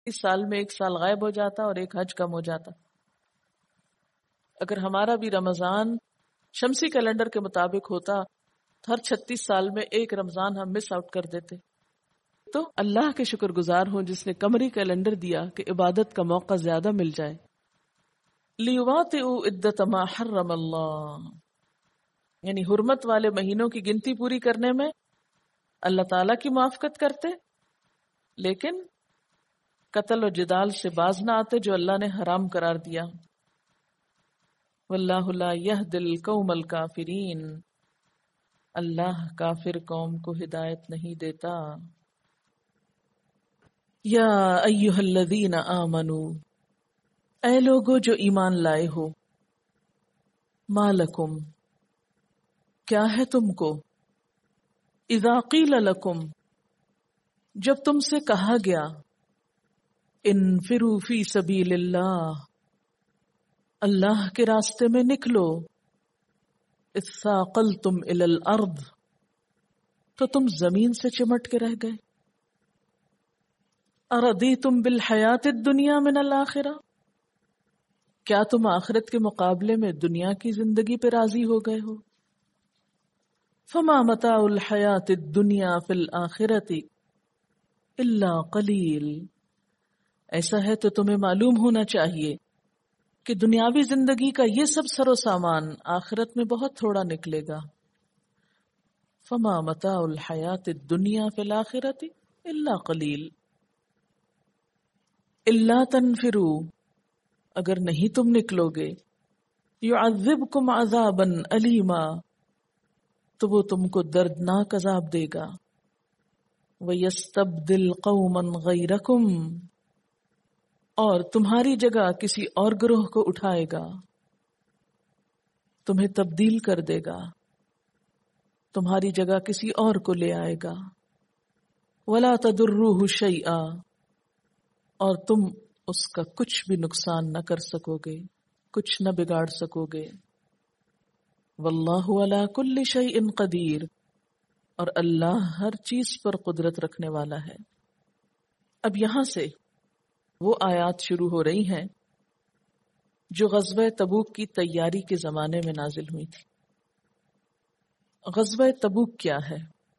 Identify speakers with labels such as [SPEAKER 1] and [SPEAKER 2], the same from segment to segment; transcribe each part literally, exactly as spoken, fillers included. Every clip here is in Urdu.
[SPEAKER 1] اس سال میں ایک سال غائب ہو جاتا اور ایک حج کم ہو جاتا. اگر ہمارا بھی رمضان شمسی کیلنڈر کے مطابق ہوتا، ہر چھتیس سال میں ایک رمضان ہم مس آؤٹ کر دیتے. تو اللہ کے شکر گزار ہوں جس نے قمری کیلنڈر دیا کہ عبادت کا موقع زیادہ مل جائے. لِيُوَاطِئُوا عِدَّةَ مَا حَرَّمَ اللَّهُ، یعنی حرمت والے مہینوں کی گنتی پوری کرنے میں اللہ تعالیٰ کی موافقت کرتے، لیکن قتل و جدال سے باز نہ آتے جو اللہ نے حرام قرار دیا. وَاللَّهُ لَا يَهْدِي الْقَوْمَ الْكَافِرِينَ، اللہ کافر قوم کو ہدایت نہیں دیتا. یا ایہا الذین آمنوا، اے لوگو جو ایمان لائے ہو، ما لکم، کیا ہے تم کو، اذا قیل لکم، جب تم سے کہا گیا، انفروا فی سبیل اللہ، اللہ کے راستے میں نکلو، اثاقلتم الی الارض، تو تم زمین سے چمٹ کے رہ گئے. ارضیتم بالحیات الدنیا من الآخرہ، کیا تم آخرت کے مقابلے میں دنیا کی زندگی پہ راضی ہو گئے ہو. فما متاع الحیات الدنیا فی الآخرۃ الا قلیل، ایسا ہے تو تمہیں معلوم ہونا چاہیے کہ دنیاوی زندگی کا یہ سب سر و سامان آخرت میں بہت تھوڑا نکلے گا. فما متاع الحیات الدنیا فی الآخرۃ الا قلیل. الا تنفروا، اگر نہیں تم نکلو گے، یعذبکم عذابا علیما، تو وہ تم کو دردناک عذاب دے گا. وَيَسْتَبْدِلْ قَوْمًا غَيْرَكُمْ، اور تمہاری جگہ کسی اور گروہ کو اٹھائے گا، تمہیں تبدیل کر دے گا، تمہاری جگہ کسی اور کو لے آئے گا. وَلَا تَضُرُّوهُ شَيْئًا، اور تم اس کا کچھ بھی نقصان نہ کر سکو گے، کچھ نہ بگاڑ سکو گے. وَاللَّهُ عَلَى كُلِّ شَيْءٍ قَدِيرٌ، اور اللہ ہر چیز پر قدرت رکھنے والا ہے. اب یہاں سے وہ آیات شروع ہو رہی ہیں جو غزوہ تبوک کی تیاری کے زمانے میں نازل ہوئی تھی. غزوہ تبوک کیا ہے؟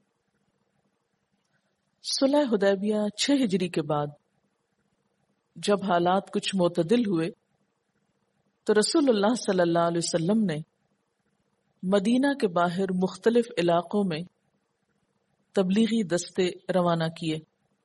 [SPEAKER 1] صلح حدیبیہ چھ ہجری کے بعد جب حالات کچھ معتدل ہوئے تو رسول اللہ صلی اللہ علیہ وسلم نے مدینہ کے باہر مختلف علاقوں میں تبلیغی دستے روانہ کیے.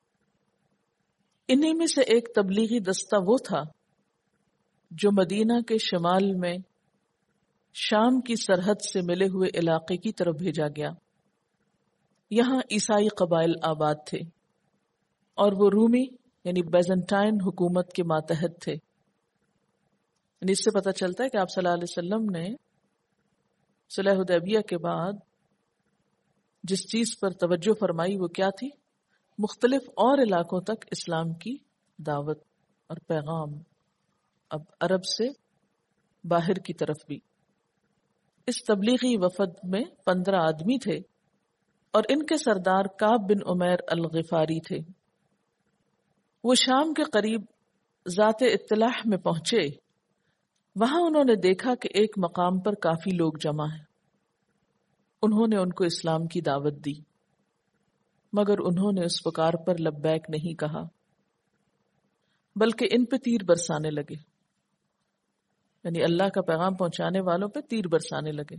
[SPEAKER 1] انہی میں سے ایک تبلیغی دستہ وہ تھا جو مدینہ کے شمال میں شام کی سرحد سے ملے ہوئے علاقے کی طرف بھیجا گیا. یہاں عیسائی قبائل آباد تھے اور وہ رومی یعنی بیزنٹائن حکومت کے ماتحت تھے. یعنی اس سے پتہ چلتا ہے کہ آپ صلی اللہ علیہ وسلم نے صلح حدیبیہ کے بعد جس چیز پر توجہ فرمائی وہ کیا تھی؟ مختلف اور علاقوں تک اسلام کی دعوت اور پیغام، اب عرب سے باہر کی طرف بھی. اس تبلیغی وفد میں پندرہ آدمی تھے اور ان کے سردار کعب بن عمیر الغفاری تھے. وہ شام کے قریب ذات اطلاح میں پہنچے. وہاں انہوں نے دیکھا کہ ایک مقام پر کافی لوگ جمع ہیں. انہوں نے ان کو اسلام کی دعوت دی، مگر انہوں نے اس پکار پر لبیک نہیں کہا، بلکہ ان پہ تیر برسانے لگے. یعنی اللہ کا پیغام پہنچانے والوں پہ تیر برسانے لگے.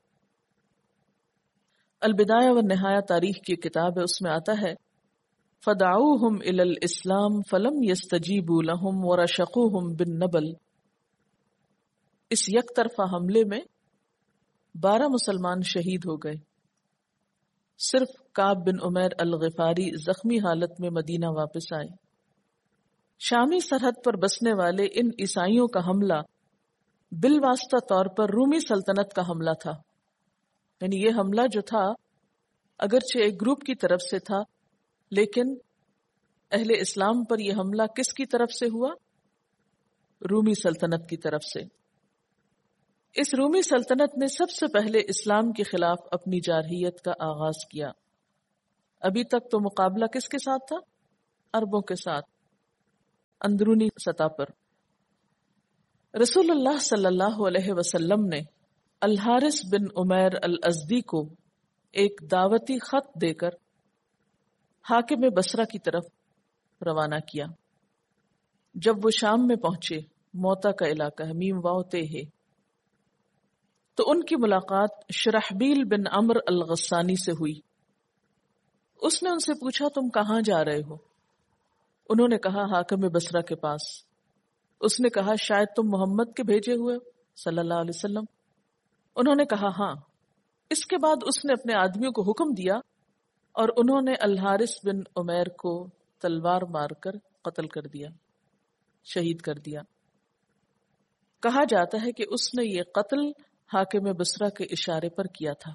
[SPEAKER 1] البدایہ والنہایہ تاریخ کی کتاب ہے، اس میں آتا ہے فَدَعُوهُمْ إِلَى الْإِسْلَامِ فَلَمْ يَسْتَجِيبُوا لَهُمْ وَرَشَقُوهُمْ بِالنَّبْلِ. اس یک طرفہ حملے میں بارہ مسلمان شہید ہو گئے. صرف کعب بن عمیر الغفاری زخمی حالت میں مدینہ واپس آئے. شامی سرحد پر بسنے والے ان عیسائیوں کا حملہ بالواسطہ طور پر رومی سلطنت کا حملہ تھا. یعنی یہ حملہ جو تھا اگرچہ ایک گروپ کی طرف سے تھا، لیکن اہل اسلام پر یہ حملہ کس کی طرف سے ہوا؟ رومی سلطنت کی طرف سے. اس رومی سلطنت نے سب سے پہلے اسلام کے خلاف اپنی جارحیت کا آغاز کیا. ابھی تک تو مقابلہ کس کے ساتھ تھا؟ عربوں کے ساتھ. اندرونی سطح پر رسول اللہ صلی اللہ علیہ وسلم نے الحارث بن عمیر الازدی کو ایک دعوتی خط دے کر حاکم بصرہ کی طرف روانہ کیا۔ جب وہ شام میں پہنچے، موتا کا علاقہ ہے، میم واو تے ہے، تو ان کی ملاقات شرحبیل بن عمرو الغسانی سے ہوئی۔ اس نے ان سے پوچھا تم کہاں جا رہے ہو؟ انہوں نے کہا حاکم بصرہ کے پاس۔ اس نے کہا شاید تم محمد کے بھیجے ہوئے صلی اللہ علیہ وسلم؟ انہوں نے کہا ہاں۔ اس کے بعد اس نے اپنے آدمیوں کو حکم دیا اور انہوں نے الحارث بن عمیر کو تلوار مار کر قتل کر دیا، شہید کر دیا۔ کہا جاتا ہے کہ اس نے یہ قتل حاکم بصرہ کے اشارے پر کیا تھا۔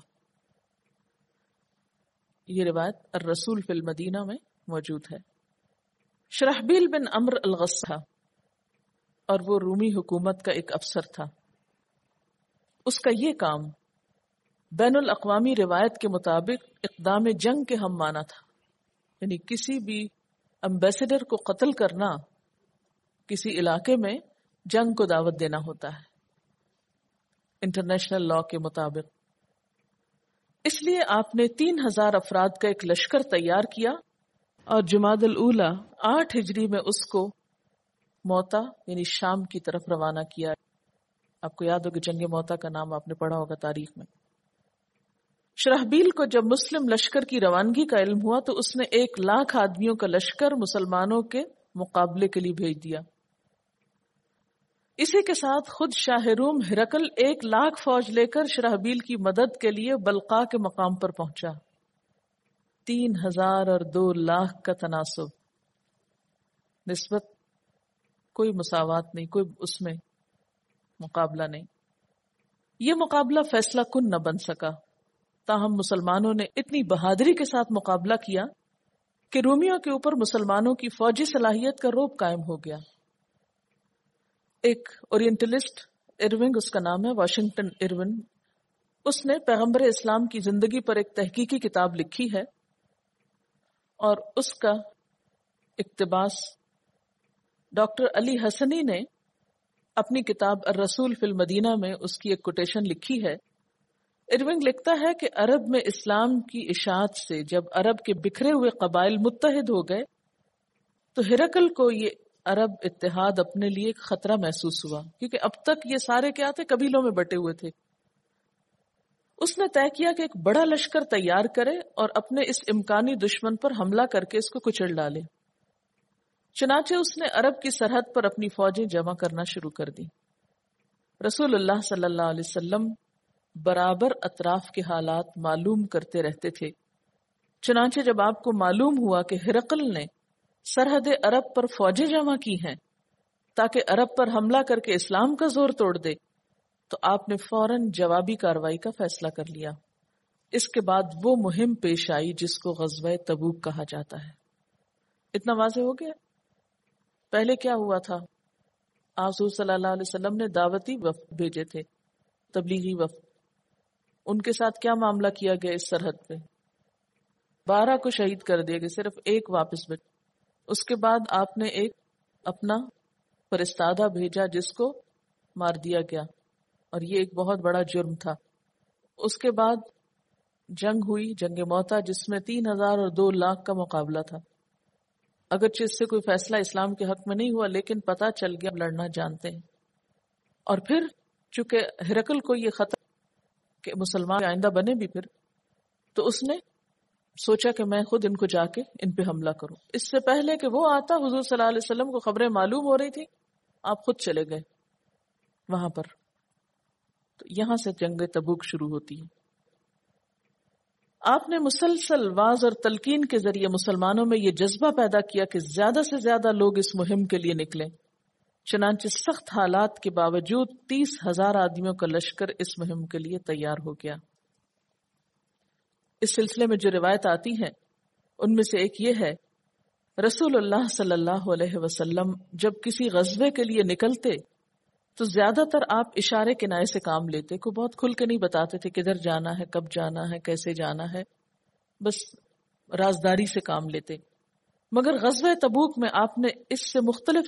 [SPEAKER 1] یہ روایت الرسول فی المدینہ میں موجود ہے۔ شرحبیل بن عمرو الغس تھا اور وہ رومی حکومت کا ایک افسر تھا۔ اس کا یہ کام بین الاقوامی روایت کے مطابق اقدام جنگ کے ہم معنی تھا، یعنی کسی بھی امبیسڈر کو قتل کرنا کسی علاقے میں جنگ کو دعوت دینا ہوتا ہے انٹرنیشنل لا کے مطابق۔ اس لیے آپ نے تین ہزار افراد کا ایک لشکر تیار کیا اور جمادی الاولی آٹھ ہجری میں اس کو موتا یعنی شام کی طرف روانہ کیا۔ آپ کو یاد ہوگا جنگ موتا کا نام آپ نے پڑھا ہوگا تاریخ میں۔ شرحبیل کو جب مسلم لشکر کی روانگی کا علم ہوا تو اس نے ایک لاکھ آدمیوں کا لشکر مسلمانوں کے مقابلے کے لیے بھیج دیا۔ اسی کے ساتھ خود شاہ روم ہرقل ایک لاکھ فوج لے کر شرحبیل کی مدد کے لیے بلقاء کے مقام پر پہنچا۔ تین ہزار اور دو لاکھ کا تناسب، نسبت کوئی مساوات نہیں، کوئی اس میں مقابلہ نہیں۔ یہ مقابلہ فیصلہ کن نہ بن سکا، تاہم مسلمانوں نے اتنی بہادری کے ساتھ مقابلہ کیا کہ رومیوں کے اوپر مسلمانوں کی فوجی صلاحیت کا رعب قائم ہو گیا۔ ایک اورینٹلسٹ ارونگ اس کا نام ہے، واشنگٹن ارون، اس نے پیغمبر اسلام کی زندگی پر ایک تحقیقی کتاب لکھی ہے اور اس کا اقتباس ڈاکٹر علی حسنی نے اپنی کتاب الرسول فی المدینہ میں اس کی ایک کوٹیشن لکھی ہے۔ ارونگ لکھتا ہے کہ عرب میں اسلام کی اشاعت سے جب عرب کے بکھرے ہوئے قبائل متحد ہو گئے تو ہرقل کو یہ عرب اتحاد اپنے لیے ایک خطرہ محسوس ہوا، کیونکہ اب تک یہ سارے کیا تھے، قبیلوں میں بٹے ہوئے تھے۔ اس نے طے کیا کہ ایک بڑا لشکر تیار کرے اور اپنے اس امکانی دشمن پر حملہ کر کے اس کو کچل ڈالے۔ چنانچہ اس نے عرب کی سرحد پر اپنی فوجیں جمع کرنا شروع کر دی۔ رسول اللہ صلی اللہ علیہ وسلم برابر اطراف کے حالات معلوم کرتے رہتے تھے۔ چنانچہ جب آپ کو معلوم ہوا کہ ہرقل نے سرحد عرب پر فوجیں جمع کی ہیں تاکہ عرب پر حملہ کر کے اسلام کا زور توڑ دے، تو آپ نے فوراً جوابی کارروائی کا فیصلہ کر لیا۔ اس کے بعد وہ مہم پیش آئی جس کو غزوہ تبوک کہا جاتا ہے۔ اتنا واضح ہو گیا؟ پہلے کیا ہوا تھا؟ آپ حضور صلی اللہ علیہ وسلم نے دعوتی وفد بھیجے تھے، تبلیغی وفد، ان کے ساتھ کیا معاملہ کیا گیا؟ اس سرحد پہ بارہ کو شہید کر دیا گیا، صرف ایک واپس بچ۔ اس کے بعد آپ نے ایک اپنا فرستادہ بھیجا جس کو مار دیا گیا، اور یہ ایک بہت بڑا جرم تھا۔ اس کے بعد جنگ ہوئی، جنگ موتا، جس میں تین ہزار اور دو لاکھ کا مقابلہ تھا۔ اگرچہ اس سے کوئی فیصلہ اسلام کے حق میں نہیں ہوا، لیکن پتہ چل گیا لڑنا جانتے ہیں۔ اور پھر چونکہ ہرقل کو یہ خطر کہ مسلمان آئندہ بنے بھی پھر، تو اس نے سوچا کہ میں خود ان کو جا کے ان پہ حملہ کروں۔ اس سے پہلے کہ وہ آتا، حضور صلی اللہ علیہ وسلم کو خبریں معلوم ہو رہی تھی، آپ خود چلے گئے وہاں پر۔ تو یہاں سے جنگ تبوک شروع ہوتی ہے۔ آپ نے مسلسل واعظ اور تلقین کے ذریعے مسلمانوں میں یہ جذبہ پیدا کیا کہ زیادہ سے زیادہ لوگ اس مہم کے لیے نکلیں۔ چنانچہ سخت حالات کے باوجود تیس ہزار آدمیوں کا لشکر اس مہم کے لیے تیار ہو گیا۔ اس سلسلے میں جو روایت آتی ہیں ان میں سے ایک یہ ہے، رسول اللہ صلی اللہ علیہ وسلم جب کسی غزوے کے لیے نکلتے تو زیادہ تر آپ اشارے کنائے سے کام لیتے، کو بہت کھل کے نہیں بتاتے تھے کدھر جانا ہے، کب جانا ہے، کیسے جانا ہے، بس رازداری سے کام لیتے۔ مگر غزوہ تبوک میں آپ نے اس سے مختلف